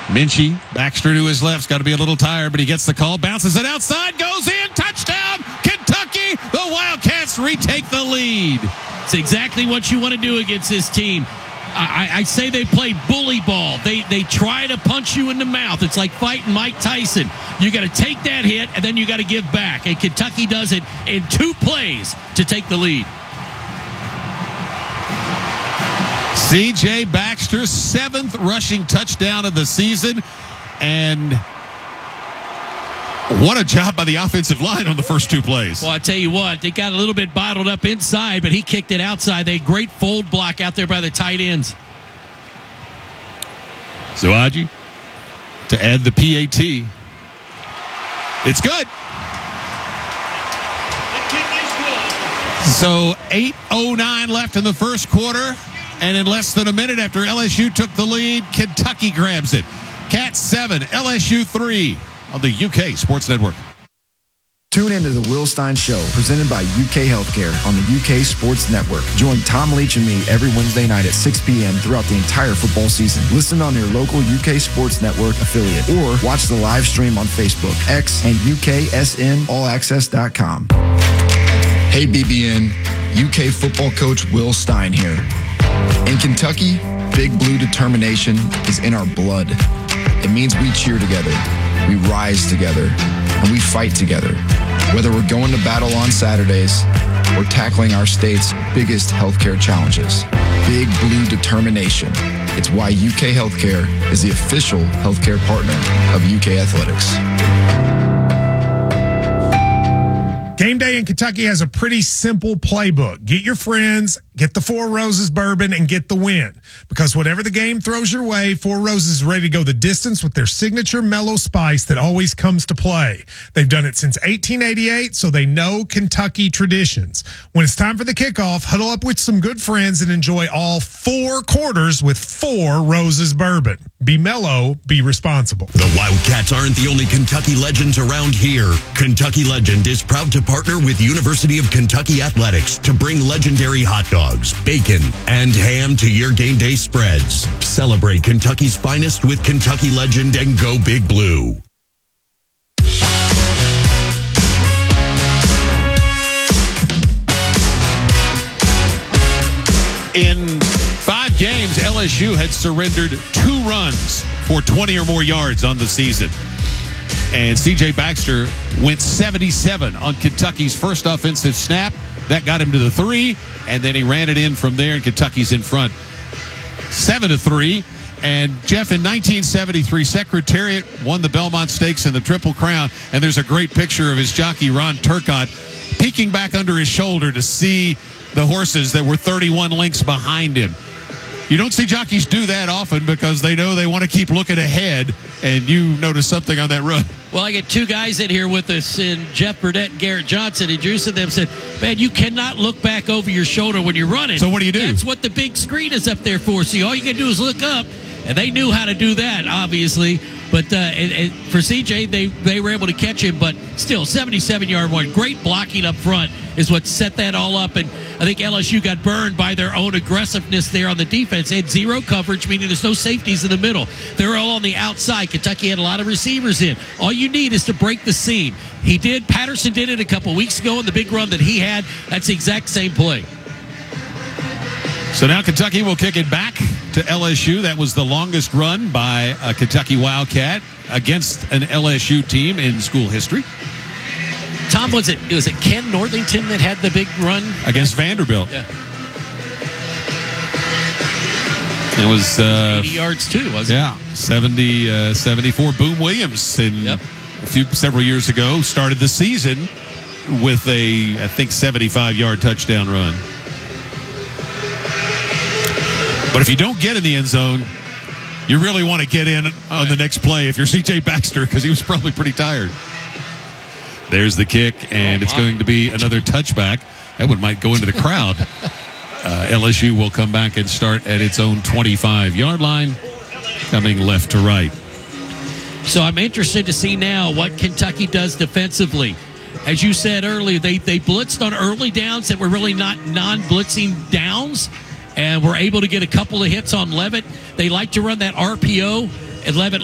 Minchie, Baxter to his left's got to be a little tired, but he gets the call, bounces it outside, goes in, touchdown, Kentucky! The Wildcats retake the lead. It's exactly what you want to do against this team. I say they play bully ball. They try to punch you in the mouth. It's like fighting Mike Tyson. You got to take that hit, and then you got to give back. And Kentucky does it in 2 plays to take the lead. C.J. Baxter's 7th rushing touchdown of the season. And what a job by the offensive line on the first 2 plays. Well, I tell you what, they got a little bit bottled up inside, but he kicked it outside. They had a great fold block out there by the tight ends. Zawaji to add the PAT. It's good. So 8:09 left in the first quarter, and in less than a minute after LSU took the lead, Kentucky grabs it. Cats 7, LSU 3 on the UK Sports Network. Tune into the Will Stein Show, presented by UK Healthcare on the UK Sports Network. Join Tom Leach and me every Wednesday night at 6 p.m. throughout the entire football season. Listen on your local UK Sports Network affiliate or watch the live stream on Facebook, X, and UKSNAllaccess.com. Hey, BBN, UK football coach Will Stein here. In Kentucky, Big Blue determination is in our blood. It means we cheer together, we rise together, and we fight together. Whether we're going to battle on Saturdays or tackling our state's biggest healthcare challenges. Big Blue determination. It's why UK Healthcare is the official healthcare partner of UK Athletics. Game day in Kentucky has a pretty simple playbook. Get your friends, get the Four Roses bourbon, and get the win. Because whatever the game throws your way, Four Roses is ready to go the distance with their signature mellow spice that always comes to play. They've done it since 1888, so they know Kentucky traditions. When it's time for the kickoff, huddle up with some good friends and enjoy all 4 quarters with Four Roses bourbon. Be mellow, be responsible. The Wildcats aren't the only Kentucky legends around here. Kentucky Legend is proud to partner with University of Kentucky Athletics to bring legendary hot dogs, bacon, and ham to your game day spreads. Celebrate Kentucky's finest with Kentucky Legend and go Big Blue. In 5 games, LSU had surrendered 2 runs for 20 or more yards on the season. And C.J. Baxter went 77 on Kentucky's first offensive snap. That got him to the 3, and then he ran it in from there, and Kentucky's in front 7-3. And, Jeff, in 1973, Secretariat won the Belmont Stakes and the Triple Crown, and there's a great picture of his jockey, Ron Turcotte, peeking back under his shoulder to see the horses that were 31 lengths behind him. You don't see jockeys do that often because they know they want to keep looking ahead, and you notice something on that run. Well, I get 2 guys in here with us, and Jeff Burdett and Garrett Johnson, and Drew said them said, man, you cannot look back over your shoulder when you're running. So what do you do? That's what the big screen is up there for. So all you can do is look up, and they knew how to do that, obviously. But and for CJ, they were able to catch him, but still, 77-yard one. Great blocking up front is what set that all up. And I think LSU got burned by their own aggressiveness there on the defense. They had 0 coverage, meaning there's no safeties in the middle. They're all on the outside. Kentucky had a lot of receivers in. All you need is to break the seam. He did. Patterson did it a couple weeks ago in the big run that he had. That's the exact same play. So now Kentucky will kick it back to LSU. That was the longest run by a Kentucky Wildcat against an LSU team in school history. Tom, was it Ken Northington that had the big run? Against Vanderbilt. Yeah. It was 80 yards too, wasn't it? 74. Boom Williams several years ago started the season with a, I think, 75-yard touchdown run. But if you don't get in the end zone, you really want to get in on the next play if you're C.J. Baxter, because he was probably pretty tired. There's the kick, and it's going to be another touchback. That one might go into the crowd. LSU will come back and start at its own 25-yard line, coming left to right. So I'm interested to see now what Kentucky does defensively. As you said earlier, they blitzed on early downs that were really not non-blitzing downs, and were able to get a couple of hits on Levitt. They like to run that RPO, and Levitt